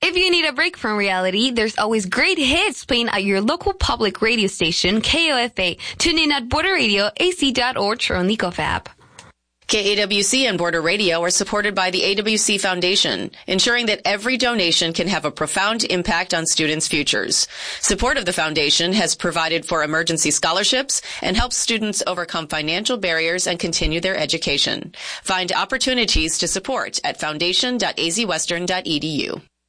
If you need a break from reality, there's always great hits playing at your local public radio station, KOFA. Tune in at Border Radio, AC.org, or on the Gov app. KAWC and Border Radio are supported by the AWC Foundation, ensuring that every donation can have a profound impact on students' futures. Support of the foundation has provided for emergency scholarships and helps students overcome financial barriers and continue their education. Find opportunities to support at foundation.azwestern.edu.